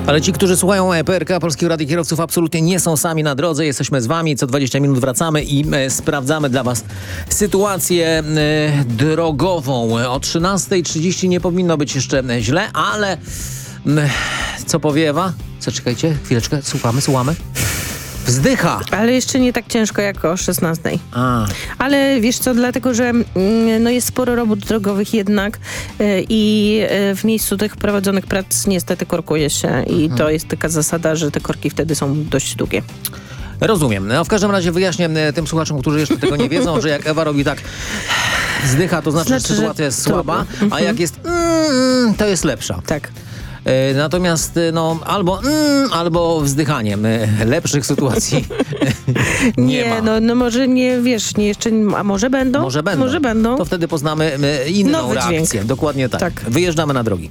Ale ci, którzy słuchają PRK, Polskiego Radia Kierowców, absolutnie nie są sami na drodze. Jesteśmy z wami, co 20 minut wracamy i sprawdzamy dla was sytuację drogową. O 13:30 nie powinno być jeszcze źle, ale co powie Ewa? Zaczekajcie, chwileczkę, słuchamy. Wzdycha. Ale jeszcze nie tak ciężko jak o 16:00. Ale wiesz co, dlatego, że jest sporo robót drogowych jednak i w miejscu tych prowadzonych prac niestety korkuje się i to jest taka zasada, że te korki wtedy są dość długie. Rozumiem. No, w każdym razie wyjaśnię tym słuchaczom, którzy jeszcze tego nie wiedzą, że jak Ewa robi tak wzdycha, to znaczy, że sytuacja jest słaba, a jak jest to jest lepsza. Tak. Natomiast albo wzdychaniem lepszych sytuacji nie ma. No może nie, wiesz, nie jeszcze, a może będą? Może będą. To wtedy poznamy inną nowy reakcję. dźwięk. Dokładnie tak. Wyjeżdżamy na drogi.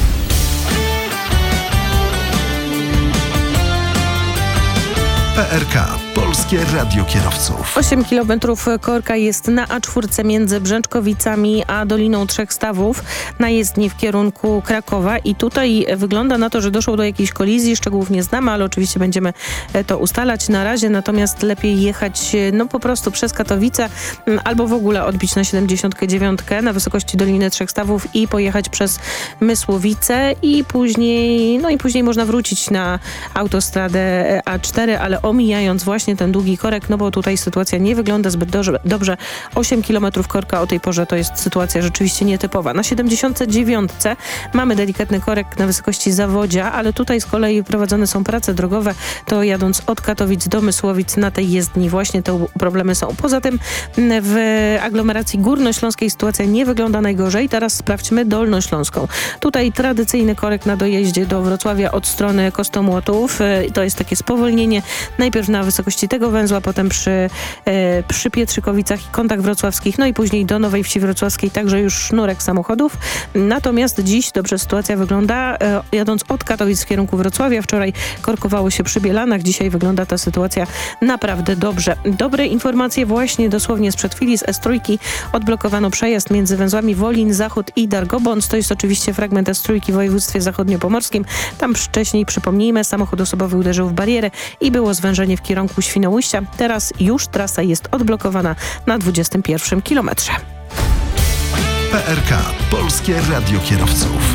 PRK. Polskie Radio Kierowców. 8 kilometrów korka jest na A4 między Brzęczkowicami a Doliną Trzech Stawów na jezdni w kierunku Krakowa i tutaj wygląda na to, że doszło do jakiejś kolizji. Szczegółów nie znamy, ale oczywiście będziemy to ustalać na razie. Natomiast lepiej jechać po prostu przez Katowice albo w ogóle odbić na 79 na wysokości Doliny Trzech Stawów i pojechać przez Mysłowice i później można wrócić na autostradę A4, ale omijając właśnie ten długi korek, bo tutaj sytuacja nie wygląda zbyt dobrze. 8 km korka o tej porze to jest sytuacja rzeczywiście nietypowa. Na 79 mamy delikatny korek na wysokości Zawodzia, ale tutaj z kolei prowadzone są prace drogowe, to jadąc od Katowic do Mysłowic na tej jezdni właśnie te problemy są. Poza tym w aglomeracji górnośląskiej sytuacja nie wygląda najgorzej. Teraz sprawdźmy Dolnośląską. Tutaj tradycyjny korek na dojeździe do Wrocławia od strony Kostomłotów. To jest takie spowolnienie. Najpierw na wysokości tego węzła, potem przy Pietrzykowicach i Kątach Wrocławskich, i później do Nowej Wsi Wrocławskiej, także już sznurek samochodów. Natomiast dziś dobrze sytuacja wygląda, jadąc od Katowic w kierunku Wrocławia. Wczoraj korkowało się przy Bielanach, dzisiaj wygląda ta sytuacja naprawdę dobrze. Dobre informacje właśnie dosłownie sprzed chwili z S3 odblokowano przejazd między węzłami Wolin Zachód i Dargobądź. To jest oczywiście fragment S3 w województwie zachodniopomorskim. Tam wcześniej, przypomnijmy, samochód osobowy uderzył w barierę i było zwężenie w kierunku Świnoujścia. Teraz już trasa jest odblokowana na 21 kilometrze. PRK. Polskie Radio Kierowców.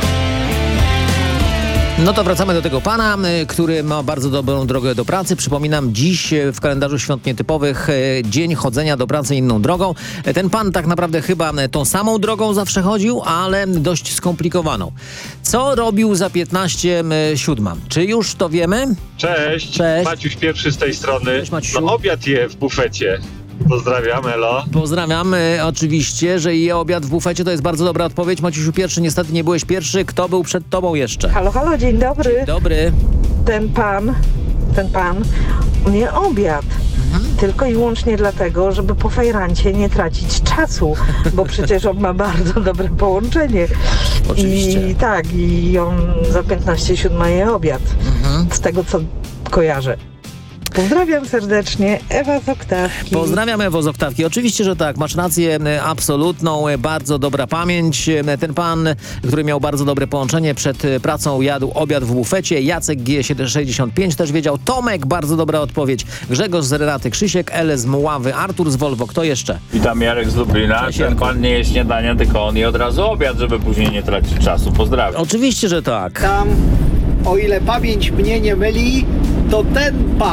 No to wracamy do tego pana, który ma bardzo dobrą drogę do pracy. Przypominam, dziś w kalendarzu świąt nietypowych dzień chodzenia do pracy inną drogą. Ten pan tak naprawdę chyba tą samą drogą zawsze chodził, ale dość skomplikowaną. Co robił za 15:07? Czy już to wiemy? Cześć. Maciuś pierwszy z tej strony. Cześć, Maciusiu. No, obiad je w bufecie. Pozdrawiam, elo. Pozdrawiamy oczywiście, że je obiad w bufecie, to jest bardzo dobra odpowiedź. Maciusiu pierwszy, niestety nie byłeś pierwszy. Kto był przed tobą jeszcze? Halo, dzień dobry. Dzień dobry. Ten pan nie obiad. Tylko i wyłącznie dlatego, żeby po fajrancie nie tracić czasu, bo przecież on ma bardzo dobre połączenie. Oczywiście. I on za 15:07 je obiad. Z tego, co kojarzę. Pozdrawiam serdecznie, Ewa z Oktawki. Pozdrawiam Ewo z Oktawki. Oczywiście, że tak, masz rację absolutną, bardzo dobra pamięć. Ten pan, który miał bardzo dobre połączenie, przed pracą jadł obiad w bufecie. Jacek G65 też wiedział. Tomek, bardzo dobra odpowiedź. Grzegorz z Renaty, Krzysiek, Ele z Mławy, Artur z Volvo. Kto jeszcze? Witam, Jarek z Lublina. Cześć, Ten Jarku. pan nie je śniadania, tylko on je od razu obiad, żeby później nie tracić czasu. Pozdrawiam. Oczywiście, że tak. Tam, o ile pamięć mnie nie myli, to ten pan